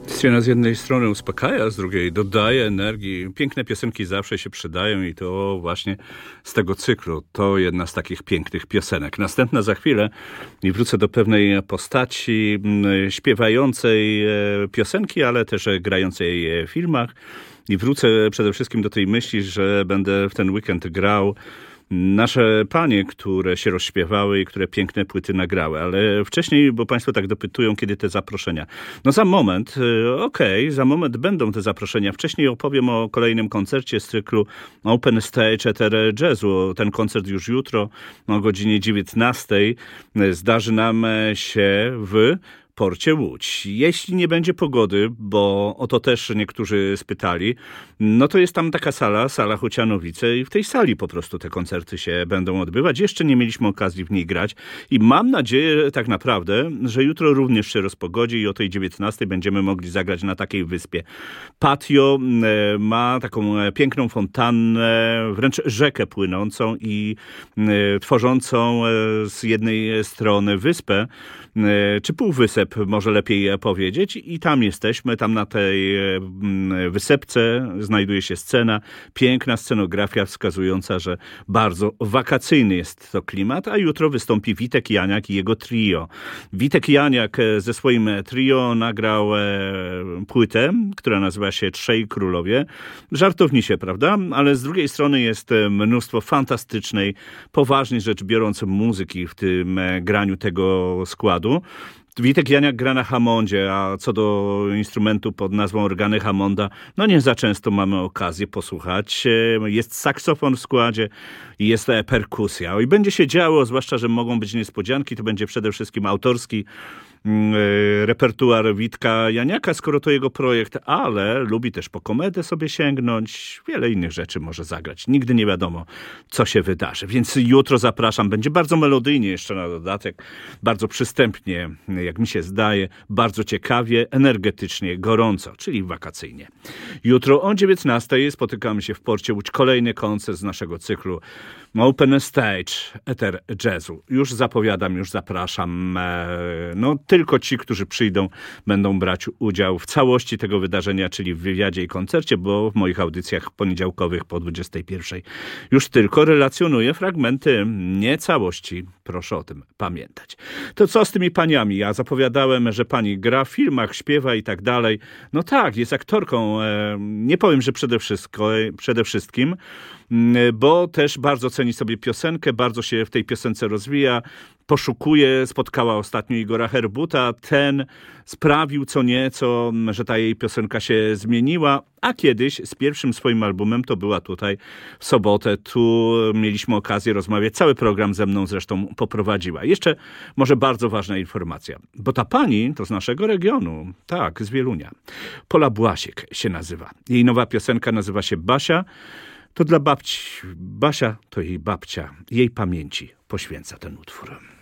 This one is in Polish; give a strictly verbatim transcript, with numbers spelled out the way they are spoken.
Scena z jednej strony uspokaja, z drugiej dodaje energii. Piękne piosenki zawsze się przydają i to właśnie z tego cyklu. To jedna z takich pięknych piosenek. Następna za chwilę i wrócę do pewnej postaci śpiewającej piosenki, ale też grającej w filmach. I wrócę przede wszystkim do tej myśli, że będę w ten weekend grał nasze panie, które się rozśpiewały i które piękne płyty nagrały. Ale wcześniej, bo państwo tak dopytują, kiedy te zaproszenia. No za moment, okej, okay, za moment będą te zaproszenia. Wcześniej opowiem o kolejnym koncercie z cyklu Open Stage Ether Jazzu. Ten koncert już jutro o godzinie dziewiętnastej zdarzy nam się w Porcie Łódź. Jeśli nie będzie pogody, bo o to też niektórzy spytali, no to jest tam taka sala, sala Chocianowice i w tej sali po prostu te koncerty się będą odbywać. Jeszcze nie mieliśmy okazji w niej grać i mam nadzieję tak naprawdę, że jutro również się rozpogodzi i o tej dziewiętnastej będziemy mogli zagrać na takiej wyspie. Patio ma taką piękną fontannę, wręcz rzekę płynącą i tworzącą z jednej strony wyspę, czy półwysep, może lepiej powiedzieć. I tam jesteśmy, tam na tej wysepce znajduje się scena, piękna scenografia wskazująca, że bardzo wakacyjny jest to klimat, a jutro wystąpi Witek Janiak i jego trio. Witek Janiak ze swoim trio nagrał płytę, która nazywa się Trzej Królowie. Żartownisie, prawda? Ale z drugiej strony jest mnóstwo fantastycznej, poważnie rzecz biorąc muzyki w tym graniu tego składu. Witek Janiak gra na Hammondzie, a co do instrumentu pod nazwą organy Hammonda, no nie za często mamy okazję posłuchać. Jest saksofon w składzie i jest perkusja. I będzie się działo, zwłaszcza, że mogą być niespodzianki, to będzie przede wszystkim autorski repertuar Witka Janiaka, skoro to jego projekt, ale lubi też po komedę sobie sięgnąć, wiele innych rzeczy może zagrać. Nigdy nie wiadomo, co się wydarzy. Więc jutro zapraszam. Będzie bardzo melodyjnie jeszcze na dodatek, bardzo przystępnie, jak mi się zdaje, bardzo ciekawie, energetycznie, gorąco, czyli wakacyjnie. Jutro o dziewiętnastej spotykamy się w Porcie Łódź. Kolejny koncert z naszego cyklu Open Stage Ether Jazzu. Już zapowiadam, już zapraszam. No tylko ci, którzy przyjdą, będą brać udział w całości tego wydarzenia, czyli w wywiadzie i koncercie, bo w moich audycjach poniedziałkowych po dwudziestej pierwszej już tylko relacjonuję fragmenty, nie całości. Proszę o tym pamiętać. To co z tymi paniami? Ja zapowiadałem, że pani gra w filmach, śpiewa i tak dalej. No tak, jest aktorką. Nie powiem, że przede wszystko, przede wszystkim, bo też bardzo ceni sobie piosenkę, bardzo się w tej piosence rozwija, poszukuje, spotkała ostatnio Igora Herbuta, ten sprawił co nieco, że ta jej piosenka się zmieniła, a kiedyś z pierwszym swoim albumem to była tutaj w sobotę, tu mieliśmy okazję rozmawiać, cały program ze mną zresztą poprowadziła. Jeszcze może bardzo ważna informacja, bo ta pani to z naszego regionu, tak, z Wielunia. Pola Błasik się nazywa. Jej nowa piosenka nazywa się Basia. To dla babci. Basia to jej babcia. Jej pamięci poświęca ten utwór.